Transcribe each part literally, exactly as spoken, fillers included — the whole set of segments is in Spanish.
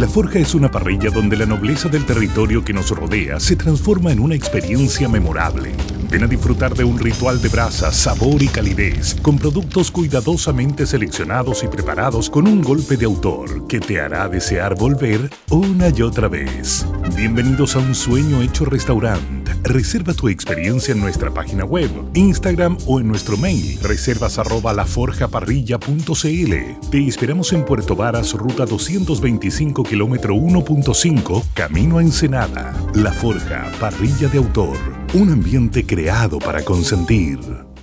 La Forja es una parrilla donde la nobleza del territorio que nos rodea se transforma en una experiencia memorable. Ven a disfrutar de un ritual de brasa, sabor y calidez, con productos cuidadosamente seleccionados y preparados con un golpe de autor que te hará desear volver una y otra vez. Bienvenidos a un sueño hecho restaurante. Reserva tu experiencia en nuestra página web, Instagram o en nuestro mail, reservas arroba laforjaparrilla punto cl. Te esperamos en Puerto Varas, ruta doscientos veinticinco, kilómetro uno punto cinco, camino a Ensenada. La Forja, parrilla de autor. Un ambiente creado para consentir.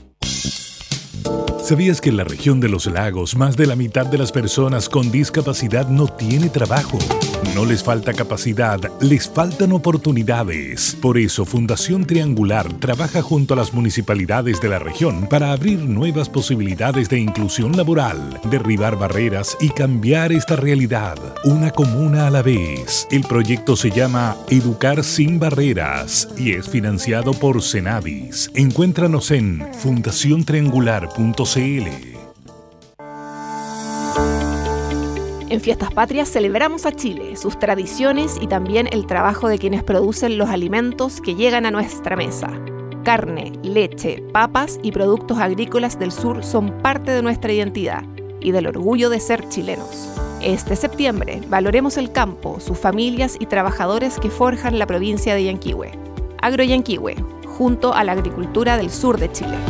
¿Sabías que en la región de los lagos más de la mitad de las personas con discapacidad no tiene trabajo? No les falta capacidad, les faltan oportunidades. Por eso Fundación Triangular trabaja junto a las municipalidades de la región para abrir nuevas posibilidades de inclusión laboral, derribar barreras y cambiar esta realidad, una comuna a la vez. El proyecto se llama Educar sin Barreras y es financiado por Cenavis. Encuéntranos en fundación triangular punto cl. En Fiestas Patrias celebramos a Chile, sus tradiciones y también el trabajo de quienes producen los alimentos que llegan a nuestra mesa. Carne, leche, papas y productos agrícolas del sur son parte de nuestra identidad y del orgullo de ser chilenos. Este septiembre valoremos el campo, sus familias y trabajadores que forjan la provincia de Yanquihue. Agro Yanquihue, junto a la agricultura del sur de Chile.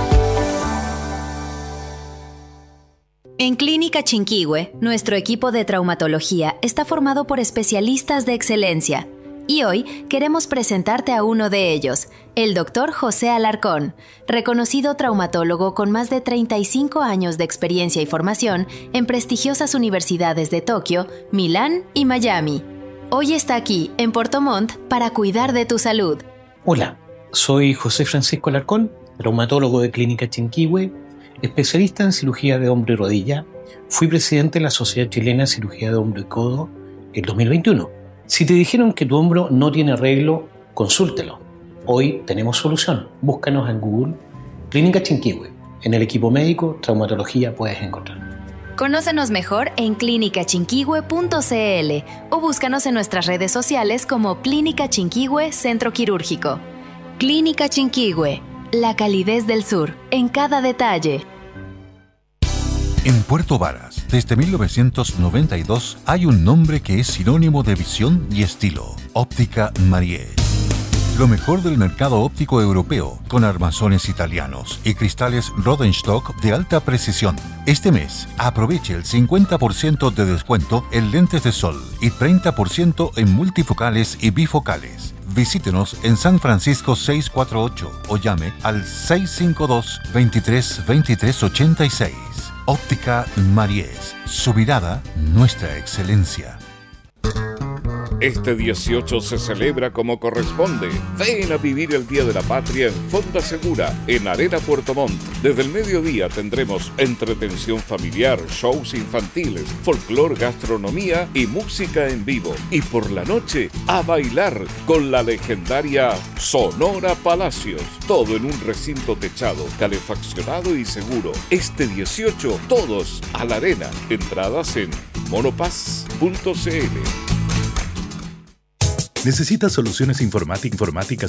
En Clínica Chinquihue, nuestro equipo de traumatología está formado por especialistas de excelencia. Y hoy queremos presentarte a uno de ellos, el doctor José Alarcón, reconocido traumatólogo con más de treinta y cinco años de experiencia y formación en prestigiosas universidades de Tokio, Milán y Miami. Hoy está aquí, en Puerto Montt, para cuidar de tu salud. Hola, soy José Francisco Alarcón, traumatólogo de Clínica Chinquihue, especialista en cirugía de hombro y rodilla. Fui presidente de la Sociedad Chilena de Cirugía de Hombro y Codo en dos mil veintiuno. Si te dijeron que tu hombro no tiene arreglo, consúltelo. Hoy tenemos solución. Búscanos en Google Clínica Chinquihue. En el equipo médico, traumatología puedes encontrar. Conócenos mejor en clínica chinquihue punto cl o búscanos en nuestras redes sociales como Clínica Chinquihue Centro Quirúrgico. Clínica Chinquihue, la calidez del sur, en cada detalle. En Puerto Varas, desde mil novecientos noventa y dos, hay un nombre que es sinónimo de visión y estilo: Óptica Mariés. Lo mejor del mercado óptico europeo, con armazones italianos y cristales Rodenstock de alta precisión. Este mes, aproveche el cincuenta por ciento de descuento en lentes de sol y treinta por ciento en multifocales y bifocales. Visítenos en San Francisco seiscientos cuarenta y ocho o llame al seis cinco dos, veintitrés, veintitrés ochenta y seis. Óptica Mariés. Su mirada, nuestra excelencia. Este dieciocho se celebra como corresponde. Ven a vivir el Día de la Patria en Fonda Segura, en Arena Puerto Montt. Desde el mediodía tendremos entretención familiar, shows infantiles, folclor, gastronomía y música en vivo. Y por la noche, a bailar con la legendaria Sonora Palacios. Todo en un recinto techado, calefaccionado y seguro. Este dieciocho, todos a la arena. Entradas en monopass punto cl. ¿Necesitas soluciones informáticas